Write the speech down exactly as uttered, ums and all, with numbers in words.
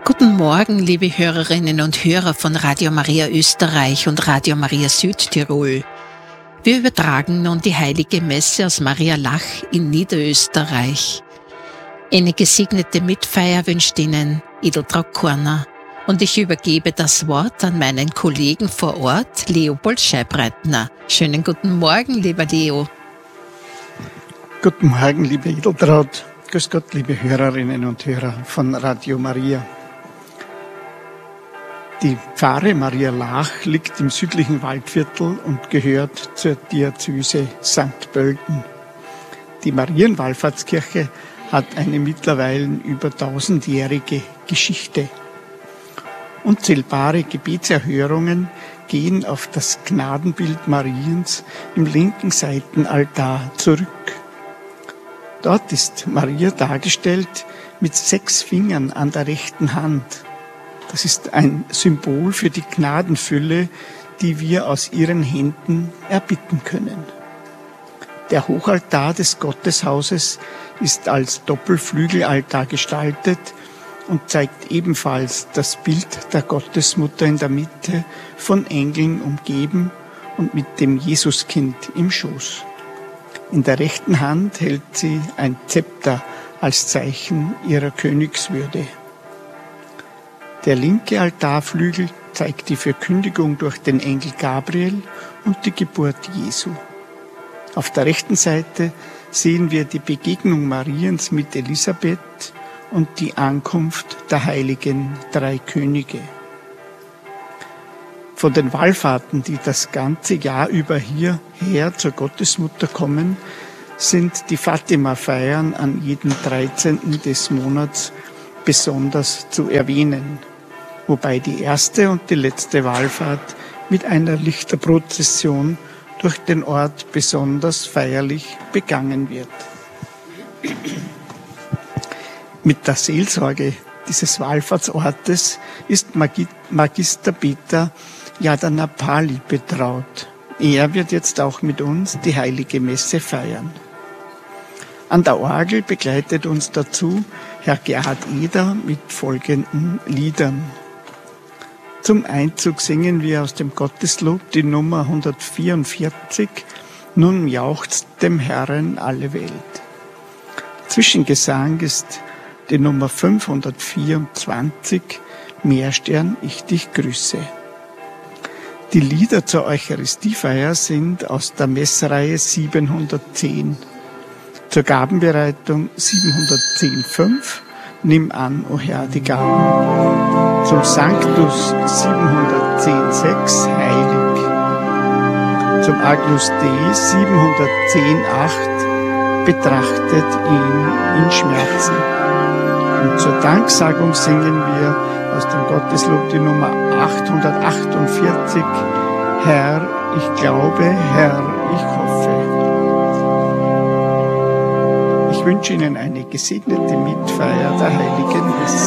Guten Morgen, liebe Hörerinnen und Hörer von Radio Maria Österreich und Radio Maria Südtirol. Wir übertragen nun die Heilige Messe aus Maria Lach in Niederösterreich. Eine gesegnete Mitfeier wünscht Ihnen Edeltraud Korner und ich übergebe das Wort an meinen Kollegen vor Ort, Leopold Scheibreitner. Schönen guten Morgen, lieber Leo. Guten Morgen, liebe Edeltraud. Grüß Gott, liebe Hörerinnen und Hörer von Radio Maria. Die Pfarre Maria Lach liegt im südlichen Waldviertel und gehört zur Diözese Sankt Pölten. Die Marienwallfahrtskirche hat eine mittlerweile über tausendjährige Geschichte. Unzählbare Gebetserhörungen gehen auf das Gnadenbild Mariens im linken Seitenaltar zurück. Dort ist Maria dargestellt mit sechs Fingern an der rechten Hand. Das ist ein Symbol für die Gnadenfülle, die wir aus ihren Händen erbitten können. Der Hochaltar des Gotteshauses ist als Doppelflügelaltar gestaltet und zeigt ebenfalls das Bild der Gottesmutter in der Mitte, von Engeln umgeben und mit dem Jesuskind im Schoß. In der rechten Hand hält sie ein Zepter als Zeichen ihrer Königswürde. Der linke Altarflügel zeigt die Verkündigung durch den Engel Gabriel und die Geburt Jesu. Auf der rechten Seite sehen wir die Begegnung Mariens mit Elisabeth und die Ankunft der heiligen drei Könige. Von den Wallfahrten, die das ganze Jahr über hierher zur Gottesmutter kommen, sind die Fatima-Feiern an jedem dreizehnten des Monats besonders zu erwähnen, wobei die erste und die letzte Wallfahrt mit einer Lichterprozession durch den Ort besonders feierlich begangen wird. Mit der Seelsorge dieses Wallfahrtsortes ist Magister Peter Jadanapali betraut. Er wird jetzt auch mit uns die Heilige Messe feiern. An der Orgel begleitet uns dazu Herr Gerhard Eder mit folgenden Liedern. Zum Einzug singen wir aus dem Gotteslob die Nummer hundertvierundvierzig, Nun jauchzt dem Herrn alle Welt. Zwischengesang ist die Nummer fünfhundertvierundzwanzig, Meerstern, ich dich grüße. Die Lieder zur Eucharistiefeier sind aus der Messreihe siebenhundertzehn. Zur Gabenbereitung siebenhundertzehn Punkt fünf, Nimm an, o Herr, die Gaben. Zum Sanctus siebenhundertzehn Punkt sechs, Heilig. Zum Agnus Dei siebenhundertzehn Punkt acht, Betrachtet ihn in Schmerzen. Und zur Danksagung singen wir aus dem Gotteslob die Nummer achthundertachtundvierzig, Herr, ich glaube, Herr, ich hoffe. Ich wünsche Ihnen eine gesegnete Mitfeier der Heiligen Messe.